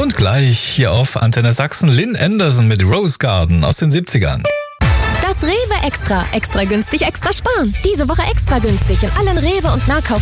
Und gleich hier auf Antenne Sachsen Lynn Anderson mit Rose Garden aus den 70ern. Das Rewe Extra. Extra günstig, extra sparen. Diese Woche extra günstig in allen Rewe und Nahkauf